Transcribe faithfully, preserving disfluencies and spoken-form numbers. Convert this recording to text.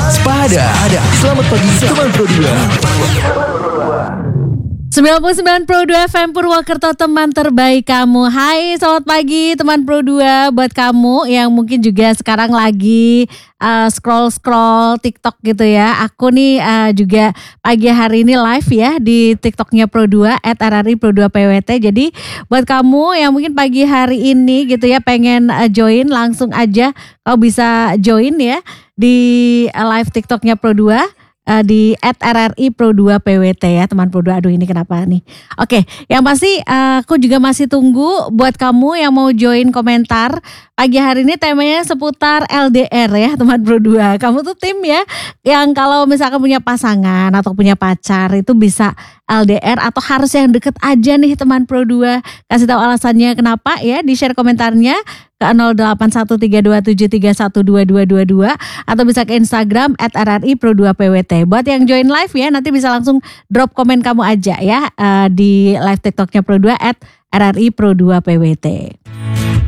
Sepada. Selamat pagi teman Pro dua. sembilan puluh sembilan Pro dua F M Purwokerto, teman terbaik kamu. Hai, selamat pagi teman Pro dua. Buat kamu yang mungkin juga sekarang lagi uh, scroll-scroll TikTok gitu ya. Aku nih uh, juga pagi hari ini live ya di TikToknya Pro dua at R R I Pro dua P W T. Jadi buat kamu yang mungkin pagi hari ini gitu ya pengen uh, join, langsung aja kau bisa join ya di uh, live TikToknya Pro dua. Uh, di at R R I Pro dua P W T ya teman Pro dua. Aduh ini kenapa nih. Oke, yang pasti uh, aku juga masih tunggu buat kamu yang mau join komentar. Pagi hari ini temanya seputar L D R ya teman Pro dua. Kamu tuh tim ya yang kalau misalkan punya pasangan atau punya pacar itu bisa L D R atau harus yang deket aja nih teman Pro dua. Kasih tahu alasannya kenapa ya, di share komentarnya ke nol delapan satu tiga dua tujuh tiga satu dua dua dua dua atau bisa ke Instagram at R R I Pro dua P W T. Buat yang join live ya nanti bisa langsung drop komen kamu aja ya uh, di live TikToknya Pro dua at R R I Pro dua P W T.